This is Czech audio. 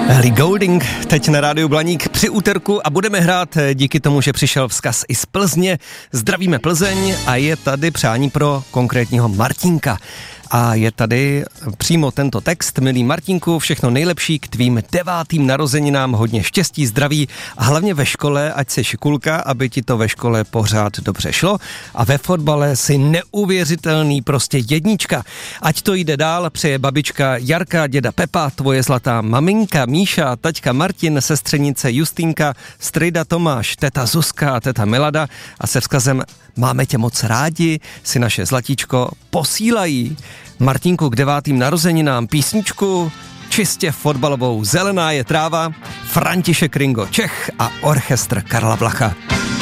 Ellie Goulding, teď na rádiu Blaník při úterku a budeme hrát díky tomu, že přišel vzkaz i z Plzně. Zdravíme Plzeň a je tady přání pro konkrétního Martinka. A je tady přímo tento text. Milý Martinku, všechno nejlepší k tvým 9. narozeninám, hodně štěstí, zdraví a hlavně ve škole, ať jsi šikulka, aby ti to ve škole pořád dobře šlo. A ve fotbale si neuvěřitelný, prostě jednička. Ať to jde dál, přeje babička Jarka, děda Pepa, tvoje zlatá maminka Míša, taťka Martin, sestřenice Justínka, strejda Tomáš, teta Zuzka, teta Milada a se vzkazem máme tě moc rádi, si naše zlatíčko posílají. Martinku k 9. narozeninám písničku čistě fotbalovou Zelená je tráva, František Ringo Čech a orchestr Karla Blacha.